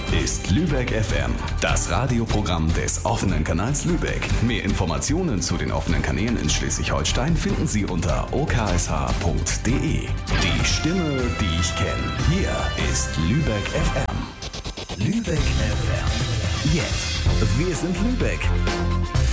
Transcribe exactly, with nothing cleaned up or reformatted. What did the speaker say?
ist Lübeck F M, das Radioprogramm des offenen Kanals Lübeck. Mehr Informationen zu den offenen Kanälen in Schleswig-Holstein finden Sie unter o k s h punkt d e. Die Stimme, die ich kenne. Hier ist Lübeck F M. Lübeck F M. Jetzt. Wir sind Lübeck.